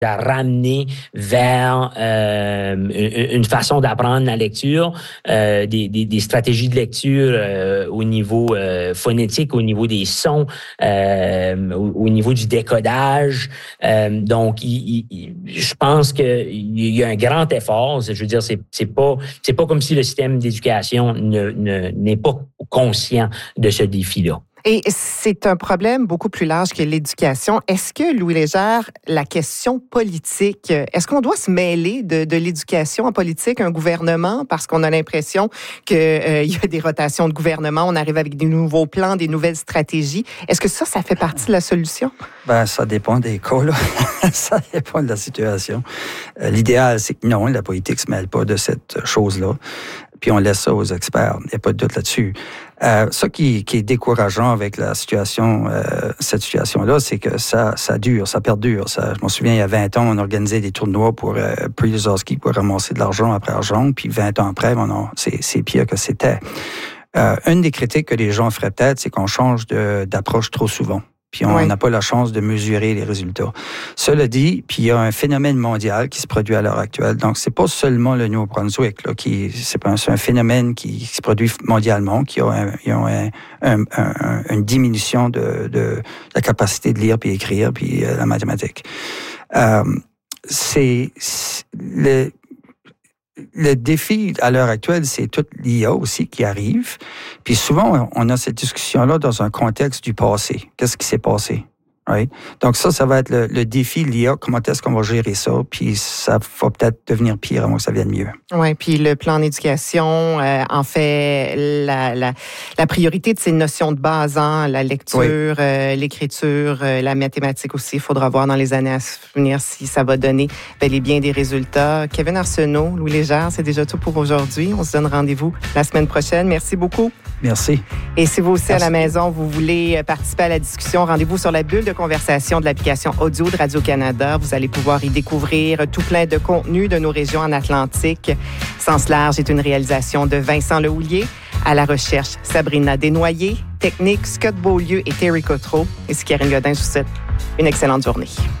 à ramener vers une façon d'apprendre la lecture, des stratégies de lecture au niveau phonétique, au niveau des sons, au niveau du décodage. Donc, je pense qu'il y a un grand effort. Je veux dire, c'est pas comme si le système d'éducation n'est pas conscient de ce défi-là. Et c'est un problème beaucoup plus large que l'éducation. Est-ce que, Louis Légère, la question politique, est-ce qu'on doit se mêler de l'éducation en politique, un gouvernement, parce qu'on a l'impression qu'il y a des rotations de gouvernement, on arrive avec des nouveaux plans, des nouvelles stratégies. Est-ce que ça fait partie de la solution? Ben, ça dépend des cas, là. Ça dépend de la situation. L'idéal, c'est que non, la politique ne se mêle pas de cette chose-là. Puis on laisse ça aux experts. Il n'y a pas de doute là-dessus. Ça qui est décourageant avec la situation, cette situation-là, c'est que ça dure, ça perdure. Je me souviens, il y a 20 ans, on organisait des tournois pour Pre-Lozowski pour ramasser de l'argent après argent. Puis 20 ans après, c'est pire que c'était. Une des critiques que les gens feraient peut-être, c'est qu'on change d'approche trop souvent. Puis on n'a pas la chance de mesurer les résultats. Cela dit, puis il y a un phénomène mondial qui se produit à l'heure actuelle. Donc, c'est pas seulement le Nouveau-Brunswick, là, c'est un phénomène qui se produit mondialement, qui a une diminution de la capacité de lire puis écrire puis la mathématique. Le défi à l'heure actuelle, c'est toute l'IA aussi qui arrive. Puis souvent, on a cette discussion-là dans un contexte du passé. Qu'est-ce qui s'est passé? Right? Donc ça va être le défi de l'IA. Comment est-ce qu'on va gérer ça? Puis ça va peut-être devenir pire avant que ça vienne mieux. Oui, puis le plan d'éducation en fait la priorité de ces notions de base, hein, la lecture, l'écriture, la mathématique aussi. Il faudra voir dans les années à venir si ça va donner bel et bien des résultats. Kevin Arsenault, Louis Légère, c'est déjà tout pour aujourd'hui. On se donne rendez-vous la semaine prochaine. Merci beaucoup. Merci. Et si vous aussi à la maison, vous voulez participer à la discussion, rendez-vous sur la bulle de conversation de l'application audio de Radio-Canada. Vous allez pouvoir y découvrir tout plein de contenus de nos régions en Atlantique. Sens large est une réalisation de Vincent Lehoulier. À la recherche, Sabrina Desnoyers. Technique, Scott Beaulieu et Terry Cotreau. Et c'est Karine Godin. Je vous souhaite une excellente journée.